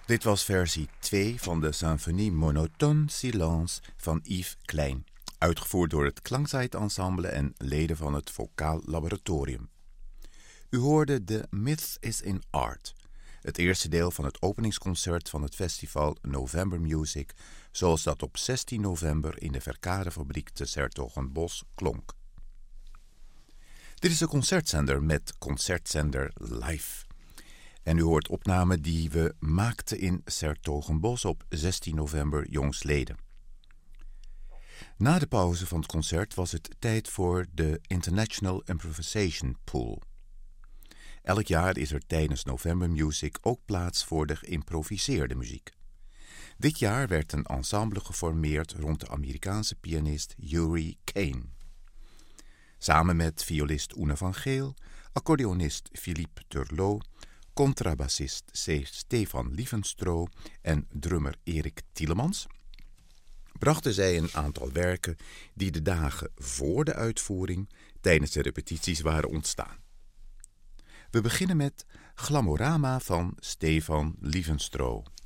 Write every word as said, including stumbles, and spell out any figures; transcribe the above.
Dit was versie twee van de Symphonie Monotone Silence van Yves Klein, uitgevoerd door het Klangzeit-ensemble en leden van het Vocaal Laboratorium. U hoorde The Myth is in Art, het eerste deel van het openingsconcert van het festival November Music, zoals dat op zestien november in de Verkadefabriek te 's-Hertogenbosch klonk. Dit is de concertzender met Concertzender Live. En u hoort opnamen die we maakten in 's-Hertogenbosch op zestien november jongstleden. Na de pauze van het concert was het tijd voor de International Improvisation Pool. Elk jaar is er tijdens November Music ook plaats voor de geïmproviseerde muziek. Dit jaar werd een ensemble geformeerd rond de Amerikaanse pianist Uri Kane. Samen met violist Oene van Geel, accordeonist Philippe Turlot, contrabassist Stefan Lievenstro en drummer Erik Tielemans brachten zij een aantal werken die de dagen voor de uitvoering tijdens de repetities waren ontstaan. We beginnen met Glamorama van Stefan Lievenstro.